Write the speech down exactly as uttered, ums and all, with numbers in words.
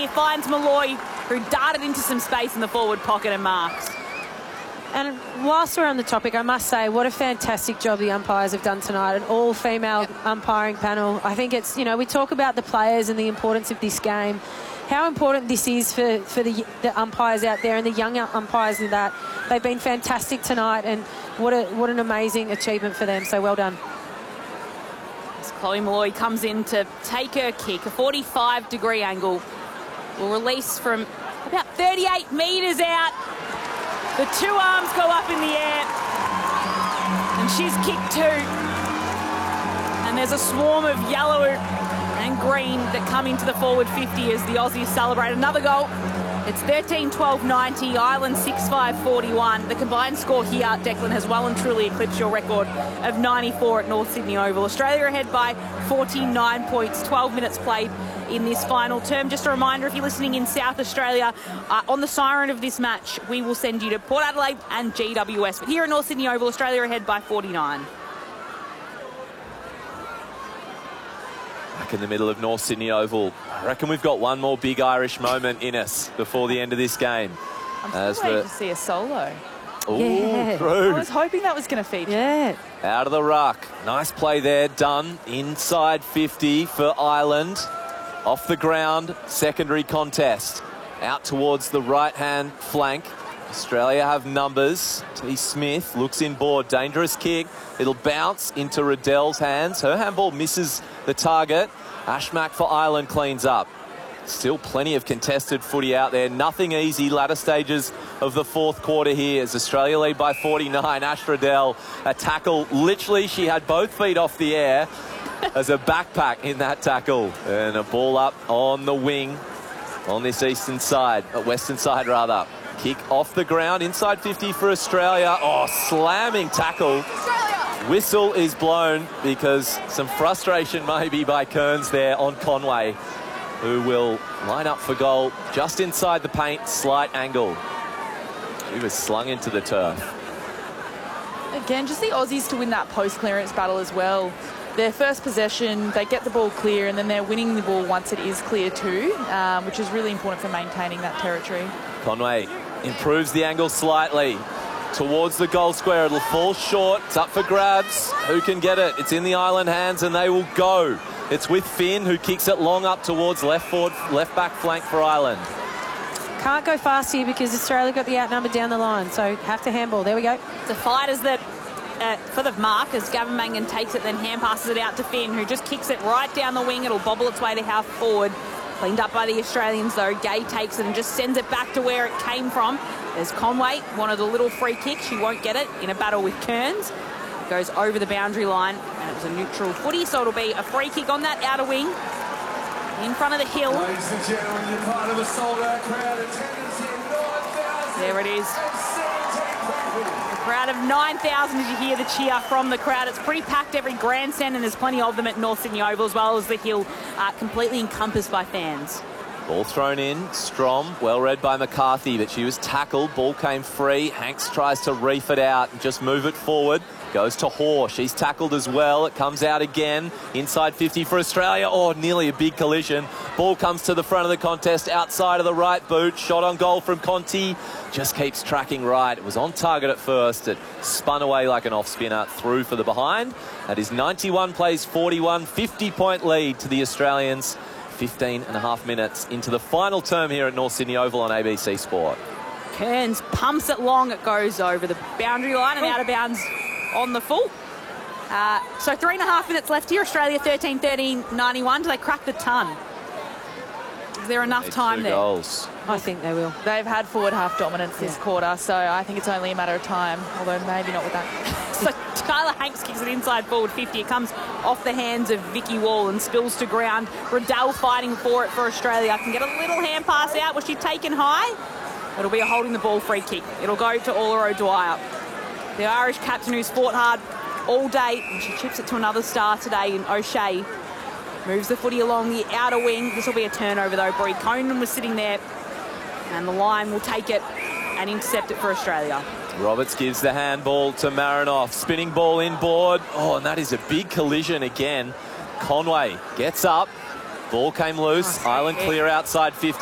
clear, finds Malloy, who darted into some space in the forward pocket and marks. And whilst we're on the topic, I must say what a fantastic job the umpires have done tonight, an all-female yep. umpiring panel. I think it's, you know, we talk about the players and the importance of this game, how important this is for, for the, the umpires out there and the young umpires in that. They've been fantastic tonight, and what a what an amazing achievement for them. So well done. As Chloe Malloy comes in to take her kick, a forty-five degree angle. Will release from about thirty-eight metres out. The two arms go up in the air, and she's kicked two. And there's a swarm of yellow and green that come into the forward fifty as the Aussies celebrate another goal. It's thirteen twelve ninety, Ireland six five forty-one. The combined score here, Declan, has well and truly eclipsed your record of ninety-four at North Sydney Oval. Australia ahead by forty-nine points, twelve minutes played in this final term. Just a reminder, if you're listening in South Australia, uh, on the siren of this match, we will send you to Port Adelaide and G W S. But here at North Sydney Oval, Australia ahead by forty-nine. Back in the middle of North Sydney Oval. I reckon we've got one more big Irish moment in us before the end of this game. I'm still waiting the... to see a solo. Oh, yeah. Through. I was hoping that was going to feature. Yeah. Out of the ruck. Nice play there, done. Inside fifty for Ireland. Off the ground, secondary contest. Out towards the right-hand flank. Australia have numbers. T. Smith looks inboard. Dangerous kick. It'll bounce into Riddell's hands. Her handball misses the target. Ashmack for Ireland cleans up. Still plenty of contested footy out there. Nothing easy. Latter stages of the fourth quarter here as Australia lead by forty-nine. Ash Riddell, a tackle. Literally, she had both feet off the air as a backpack in that tackle. And a ball up on the wing on this eastern side, uh, western side rather. Kick off the ground, inside fifty for Australia. Oh, slamming tackle. Australia. Whistle is blown because some frustration maybe by Kearns there on Conway, who will line up for goal just inside the paint, slight angle. She was slung into the turf. Again, just the Aussies to win that post-clearance battle as well. Their first possession, they get the ball clear, and then they're winning the ball once it is clear too, um, which is really important for maintaining that territory. Conway improves the angle slightly towards the goal square. It'll fall short. It's up for grabs. Who can get it? It's in the Ireland hands, and they will go. It's with Finn, who kicks it long up towards left forward, left back flank for Ireland. Can't go fast here because Australia got the outnumber down the line, so have to handball. There we go. The fight is that uh, for the mark as Gavin Mangan takes it, then hand passes it out to Finn, who just kicks it right down the wing. It'll bobble its way to half forward. Cleaned up by the Australians though. Gay takes it and just sends it back to where it came from. There's Conway, wanted a little free kick. She won't get it in a battle with Kearns. Goes over the boundary line, and it was a neutral footy, so it'll be a free kick on that outer wing in front of the hill. Ladies and gentlemen, you're part of a sold-out crowd. Attendance in nine thousand. There it is. A crowd of nine thousand as you hear the cheer from the crowd. It's pretty packed every grandstand, and there's plenty of them at North Sydney Oval, as well as the hill, uh, completely encompassed by fans. Ball thrown in. Strom, well read by McCarthy, but she was tackled. Ball came free. Hanks tries to reef it out and just move it forward. Goes to Hoare. She's tackled as well. It comes out again. Inside fifty for Australia. Oh, nearly a big collision. Ball comes to the front of the contest, outside of the right boot. Shot on goal from Conti. Just keeps tracking right. It was on target at first. It spun away like an off-spinner. Through for the behind. That is ninety-one plays forty-one. fifty point lead to the Australians. fifteen and a half minutes into the final term here at North Sydney Oval on A B C Sport. Kearns pumps it long. It goes over the boundary line and out of bounds on the full. Uh, so three and a half minutes left here. Australia thirteen thirteen ninety-one. Do they crack the ton? Is there enough time there? Goals. I think they will. They've had forward half dominance this Yeah. quarter, so I think it's only a matter of time, although maybe not with that. So Tyler Hanks kicks it inside forward fifty. It comes off the hands of Vicky Wall and spills to ground. Riddell fighting for it for Australia. Can get a little hand pass out. Was she taken high? It'll be a holding the ball free kick. It'll go to Ola O'Dwyer. The Irish captain who's fought hard all day, and she chips it to another star today in O'Shea. Moves the footy along the outer wing. This will be a turnover though. Brie Conan was sitting there, and the line will take it and intercept it for Australia. Roberts gives the handball to Marinoff. Spinning ball inboard. Oh, and that is a big collision again. Conway gets up. Ball came loose. Oh, Ireland clear outside fifty.